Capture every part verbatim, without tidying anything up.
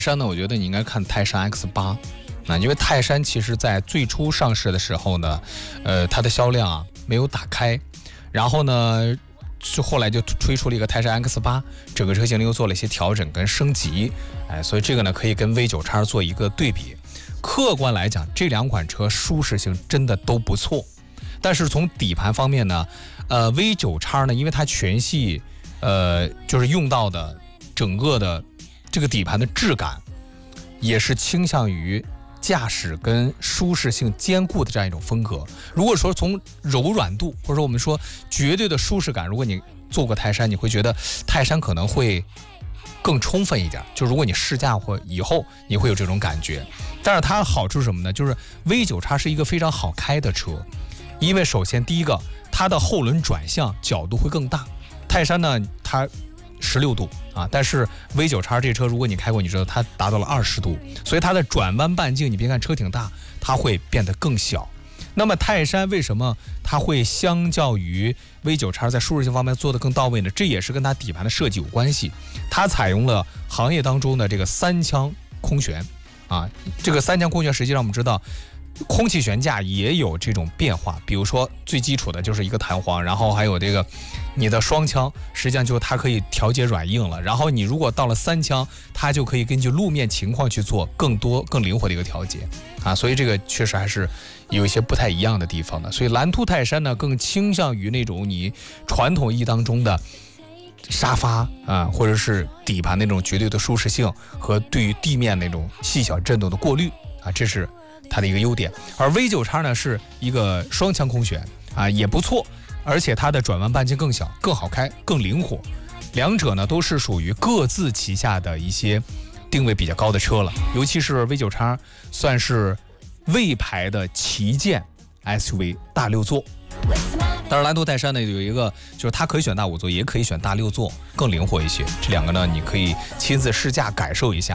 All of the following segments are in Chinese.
山呢，我觉得你应该看泰山 X 八，啊，因为泰山其实在最初上市的时候呢，呃，它的销量啊没有打开，然后呢，是后来就推出了一个泰山 X 八，整个车型又做了一些调整跟升级，哎，所以这个呢可以跟 V 九 叉做一个对比。客观来讲，这两款车舒适性真的都不错，但是从底盘方面呢，呃 V 九 叉呢，因为它全系呃就是用到的整个的这个底盘的质感，也是倾向于驾驶跟舒适性兼顾的这样一种风格。如果说从柔软度，或者说我们说绝对的舒适感，如果你坐过泰山，你会觉得泰山可能会更充分一点，就如果你试驾或以后你会有这种感觉。但是它的好处是什么呢？就是 V 九 叉是一个非常好开的车，因为首先第一个，它的后轮转向角度会更大，泰山呢它十六度啊，但是 V 九 叉这车如果你开过，你知道它达到了二十度，所以它的转弯半径，你别看车挺大，它会变得更小。那么泰山为什么它会相较于 V 九 叉在舒适性方面做得更到位呢？这也是跟它底盘的设计有关系。它采用了行业当中的这个三腔空悬啊，这个三腔空悬实际上我们知道空气悬架也有这种变化，比如说最基础的就是一个弹簧，然后还有这个你的双腔，实际上就它可以调节软硬了，然后你如果到了三腔，它就可以根据路面情况去做更多更灵活的一个调节啊，所以这个确实还是有一些不太一样的地方的。所以蓝兔泰山呢更倾向于那种你传统意义当中的沙发啊，或者是底盘那种绝对的舒适性和对于地面那种细小震动的过滤啊，这是它的一个优点。而 V 九 叉呢是一个双腔空悬啊，也不错，而且它的转弯半径更小，更好开，更灵活。两者呢都是属于各自旗下的一些定位比较高的车了，尤其是 V 九 叉算是魏牌的旗舰 S U V 大六座。当然蓝兔泰山呢有一个就是它可以选大五座，也可以选大六座，更灵活一些。这两个呢你可以亲自试驾感受一下。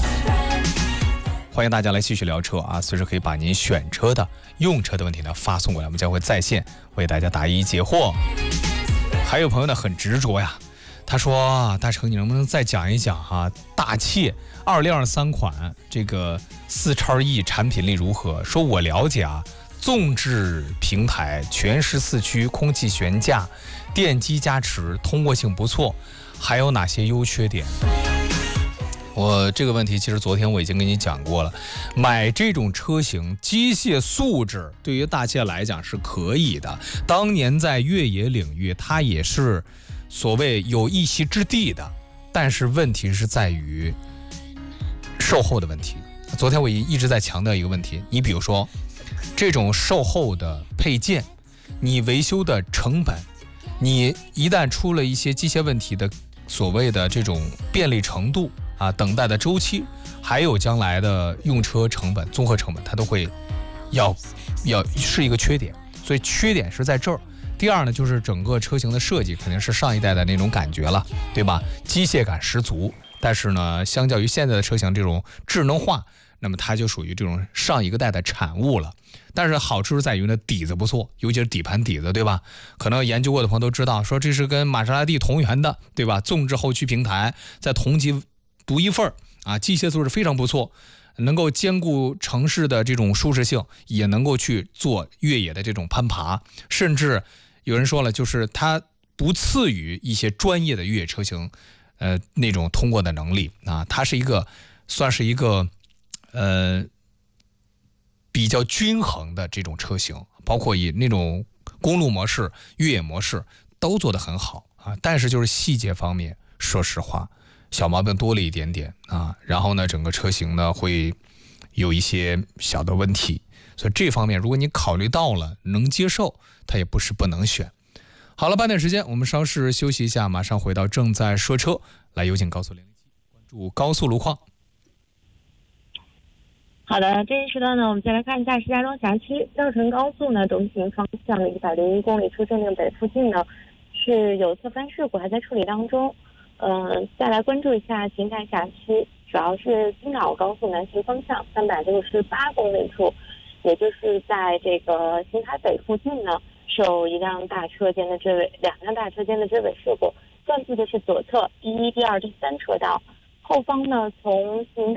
欢迎大家来继续聊车啊，随时可以把您选车的用车的问题呢发送过来，我们将会在线为大家答疑解惑。还有朋友呢很执着呀，他说大成你能不能再讲一讲啊，大切二零二三款这个四叉 E 产品力如何？说我了解啊，纵置平台，全时四驱，空气悬架，电机加持，通过性不错，还有哪些优缺点？我这个问题其实昨天我已经跟你讲过了，买这种车型机械素质对于大切来讲是可以的，当年在越野领域它也是所谓有一席之地的，但是问题是在于售后的问题。昨天我一直在强调一个问题，你比如说这种售后的配件，你维修的成本，你一旦出了一些机械问题的所谓的这种便利程度啊，等待的周期，还有将来的用车成本、综合成本，它都会要要是一个缺点。所以缺点是在这儿。第二呢，就是整个车型的设计肯定是上一代的那种感觉了，对吧？机械感十足，但是呢，相较于现在的车型这种智能化，那么它就属于这种上一个代的产物了。但是好处是在于呢，底子不错，尤其是底盘底子，对吧？可能研究过的朋友都知道，说这是跟玛莎拉蒂同源的，对吧？纵置后驱平台，在同级独一份啊，机械素质非常不错，能够兼顾城市的这种舒适性，也能够去做越野的这种攀爬，甚至有人说了，就是它不次于一些专业的越野车型，呃，那种通过的能力啊，它是一个算是一个呃比较均衡的这种车型，包括以那种公路模式、越野模式都做得很好啊，但是就是细节方面，说实话。小毛病多了一点点啊，然后呢，整个车型呢会有一些小的问题，所以这方面如果你考虑到了能接受，它也不是不能选。好了，半点时间，我们稍事休息一下，马上回到正在说车，来有请高速零零七关注高速路况。 好的，这一时段呢，我们再来看一下石家庄辖区绕城高速呢东行方向的一百零一公里出正定北附近呢是有侧翻事故还在处理当中。嗯、呃，再来关注一下邢台辖区，主要是京枣高速南行方向三百六十八公里处，也就是在这个邢台北附近呢，受一辆大车间的追尾，两辆大车间的追尾事故，占据的是左侧第一、第二、第三车道， 后方呢从您